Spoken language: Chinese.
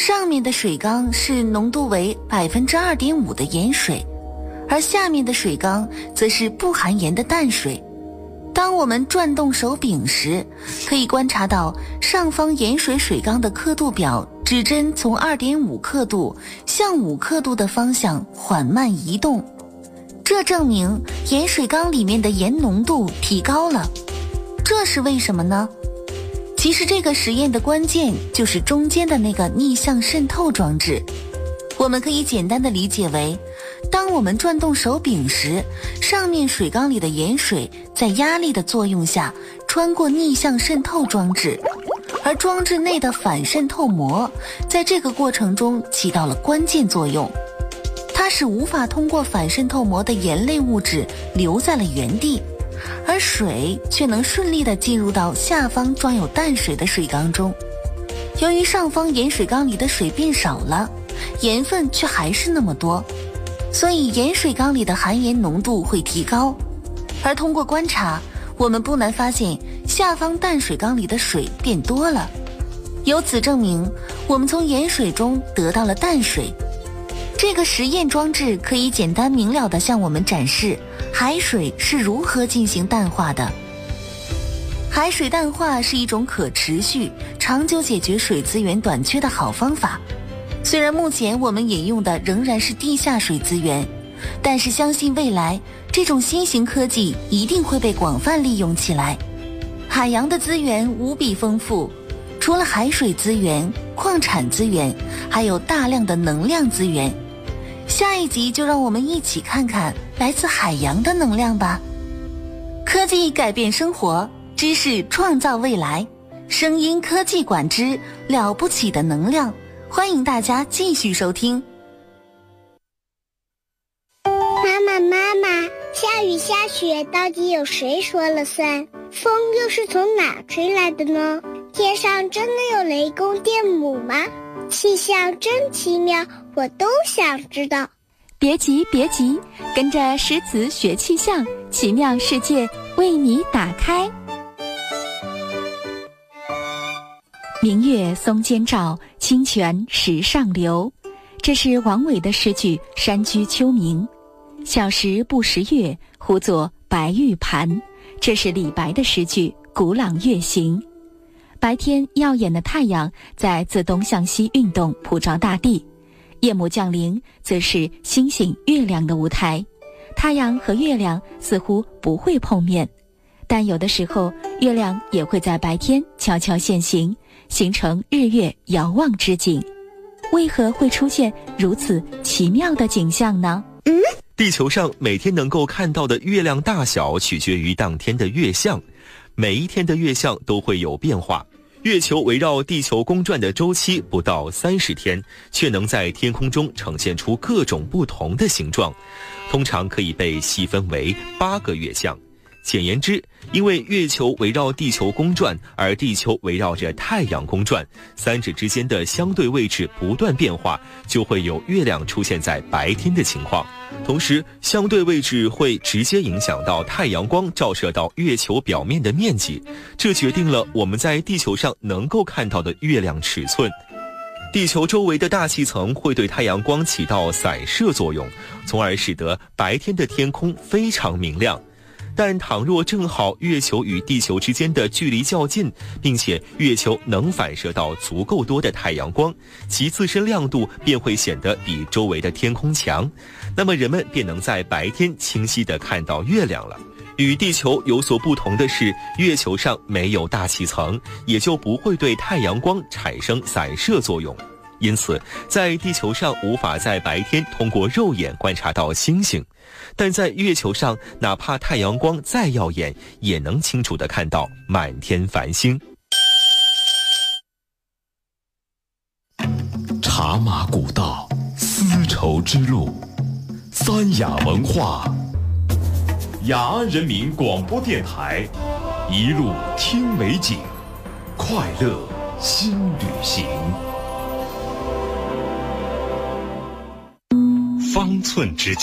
上面的水缸是浓度为 2.5% 的盐水，而下面的水缸则是不含盐的淡水。当我们转动手柄时，可以观察到上方盐水水缸的刻度表指针从 2.5 刻度向5刻度的方向缓慢移动，这证明盐水缸里面的盐浓度提高了。这是为什么呢？其实这个实验的关键就是中间的那个逆向渗透装置。我们可以简单的理解为，当我们转动手柄时，上面水缸里的盐水在压力的作用下穿过逆向渗透装置，而装置内的反渗透膜在这个过程中起到了关键作用，它使无法通过反渗透膜的盐类物质留在了原地，而水却能顺利地进入到下方装有淡水的水缸中。由于上方盐水缸里的水变少了，盐分却还是那么多，所以盐水缸里的含盐浓度会提高。而通过观察，我们不难发现下方淡水缸里的水变多了，由此证明我们从盐水中得到了淡水。这个实验装置可以简单明了地向我们展示海水是如何进行淡化的。海水淡化是一种可持续、长久解决水资源短缺的好方法。虽然目前我们引用的仍然是地下水资源，但是相信未来这种新型科技一定会被广泛利用起来。海洋的资源无比丰富，除了海水资源、矿产资源，还有大量的能量资源。下一集就让我们一起看看来自海洋的能量吧。科技改变生活，知识创造未来，声音科技馆之了不起的能量，欢迎大家继续收听。 妈妈，下雨下雪到底有谁说了算？风又是从哪吹来的呢？天上真的有雷公电母吗？气象真奇妙，我都想知道。 别急，跟着诗词学气象，奇妙世界为你打开。明月松间照，清泉石上流。这是王维的诗句《山居秋暝》。小时不识月，呼作白玉盘。这是李白的诗句《古朗月行》。白天耀眼的太阳在自东向西运动，普照大地。夜幕降临，则是星星月亮的舞台。太阳和月亮似乎不会碰面，但有的时候月亮也会在白天悄悄现形，形成日月遥望之景。为何会出现如此奇妙的景象呢？ 地球上每天能够看到的月亮大小取决于当天的月相，每一天的月相都会有变化。月球围绕地球公转的周期不到30天，却能在天空中呈现出各种不同的形状，通常可以被细分为8个月相。简言之，因为月球围绕地球公转，而地球围绕着太阳公转，三者之间的相对位置不断变化，就会有月亮出现在白天的情况。同时，相对位置会直接影响到太阳光照射到月球表面的面积，这决定了我们在地球上能够看到的月亮尺寸。地球周围的大气层会对太阳光起到散射作用，从而使得白天的天空非常明亮。但倘若正好月球与地球之间的距离较近，并且月球能反射到足够多的太阳光，其自身亮度便会显得比周围的天空强，那么人们便能在白天清晰地看到月亮了。与地球有所不同的是，月球上没有大气层，也就不会对太阳光产生散射作用。因此，在地球上无法在白天通过肉眼观察到星星，但在月球上，哪怕太阳光再耀眼，也能清楚地看到满天繁星。 茶马古道，丝绸之路，三雅文化，雅安人民广播电台，一路听美景，快乐新旅行。方寸之间。